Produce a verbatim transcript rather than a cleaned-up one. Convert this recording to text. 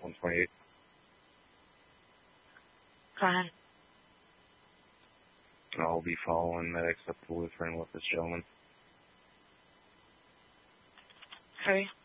one twenty-eight. Go ahead. I'll be following medics up to Lutheran with this gentleman. Hurry.